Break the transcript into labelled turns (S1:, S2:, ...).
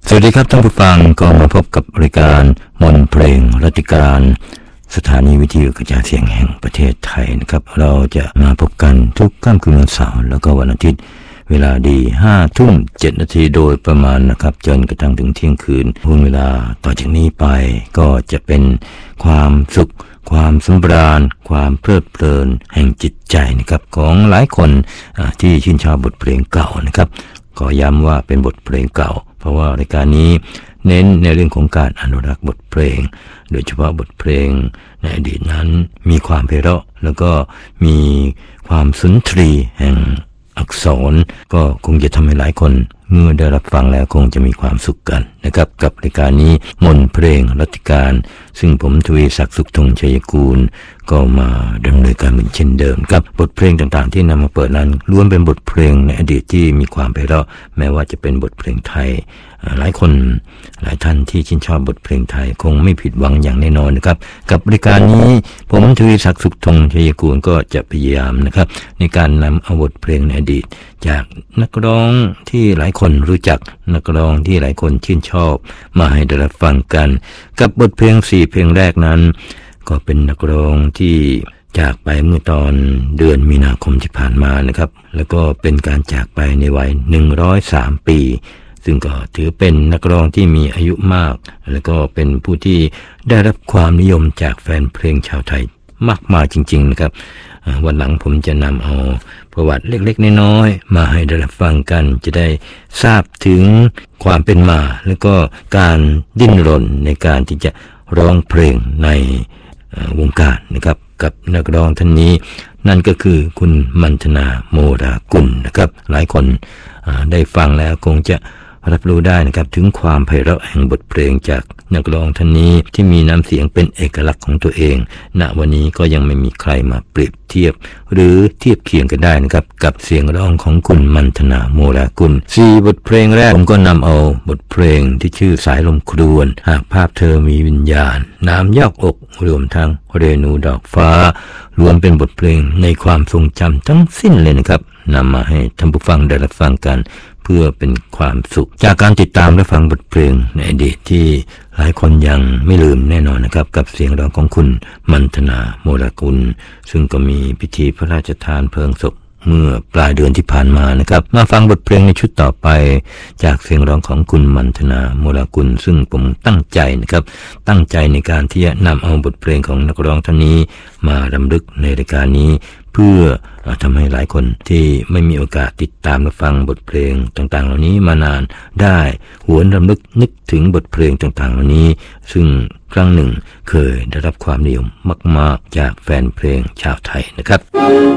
S1: สวัสดีครับท่านผู้ฟังก็มาพบกับรายการมนต์เพลงรัติการสถานีวิทยุกระจายเสียงแห่งประเทศไทยนะครับเราจะมาพบกันทุกค่ำคืนวันเสาร์แล้วก็วันอาทิตย์เวลาดี5:07 นาทีโดยประมาณนะครับจนกระทั่งถึงเที่ยงคืนช่วงเวลาต่อจากนี้ไปก็จะเป็นความสุขความสำราญความเพลิดเพลินแห่งจิตใจนะครับของหลายคนที่ชื่นชอบบทเพลงเก่านะครับก็ย้ำว่าเป็นบทเพลงเก่าเพราะว่ารายการนี้เน้นในเรื่องของการอนุรักษ์บทเพลงโดยเฉพาะบทเพลงในอดีตนั้นมีความไพเราะแล้วก็มีความสุนทรีแห่งอักษรก็คงจะทำให้หลายคนเมื่อได้รับฟังแล้วคงจะมีความสุขกันนะครับกับรายการนี้มนต์เพลงรัติการซึ่งผมทวีศักดิ์สุขธงชัยกูลก็มาดำเนินการเหมือนเช่นเดิมกับบทเพลงต่างๆที่นำมาเปิดนั้นล้วนเป็นบทเพลงในอดีตที่มีความไพเราะแม้ว่าจะเป็นบทเพลงไทยหลายคนหลายท่านที่ชื่นชอบบทเพลงไทยคงไม่ผิดหวังอย่างแน่นอนนะครับกับรายการนี้ผมทวีศักดิ์สุขธงชัยกูลก็จะพยายามนะครับในการนำเอาบทเพลงในอดีตจากนักร้องที่หลายคนรู้จักนักร้องที่หลายคนชื่นชอบมาให้ได้รับฟังกันกับบทเพลง4เพลงแรกนั้นก็เป็นนักร้องที่จากไปเมื่อตอนเดือนมีนาคมที่ผ่านมานะครับแล้วก็เป็นการจากไปในวัย103 ปีซึ่งก็ถือเป็นนักร้องที่มีอายุมากแล้วก็เป็นผู้ที่ได้รับความนิยมจากแฟนเพลงชาวไทยมากมายจริงๆนะครับวันหลังผมจะนำเอาประวัติเล็กๆน้อยๆมาให้ได้รับฟังกันจะได้ทราบถึงความเป็นมาแล้วก็การดิ้นรนในการที่จะร้องเพลงในวงการนะครับกับนักร้องท่านนี้นั่นก็คือคุณมันธนาโมรากุลนะครับหลายคนได้ฟังแล้วคงจะรับรู้ได้นะครับถึงความไพเราะแห่งบทเพลงจากนักร้องท่านนี้ที่มีน้ำเสียงเป็นเอกลักษณ์ของตัวเองณวันนี้ก็ยังไม่มีใครมาเปรียบเทียบหรือเทียบเคียงกันได้นะครับกับเสียงร้องของคุณมันธนาโมรากุล4บทเพลงแรกผมก็นำเอาบทเพลงที่ชื่อสายลมครวญหากภาพเธอมีวิญญาณน้ำยอกอกรวมทั้งเรนูดอกฟ้ารวมเป็นบทเพลงในความทรงจำทั้งสิ้นเลยนะครับนำมาให้ท่านผู้ฟังได้รับฟังกันเพื่อเป็นความสุขจากการติดตามและฟังบทเพลงในอดีตที่หลายคนยังไม่ลืมแน่นอนนะครับกับเสียงร้องของคุณมันธนาโมรากุลซึ่งก็มีพิธีพระราชทานเพลิงศพเมื่อปลายเดือนที่ผ่านมานะครับมาฟังบทเพลงในชุดต่อไปจากเสียงร้องของคุณมันธนาโมรากุลซึ่งผมตั้งใจนะครับตั้งใจในการที่จะนำเอาบทเพลงของนักร้องท่านนี้มารำลึกในรายการนี้เพื่อทำให้หลายคนที่ไม่มีโอกาสติดตามและฟังบทเพลงต่างๆเหล่านี้มานานได้หวนรำลึกนึกถึงบทเพลงต่างๆเหล่านี้ซึ่งครั้งหนึ่งเคยได้รับความนิยมมากๆจากแฟนเพลงชาวไทยนะครับ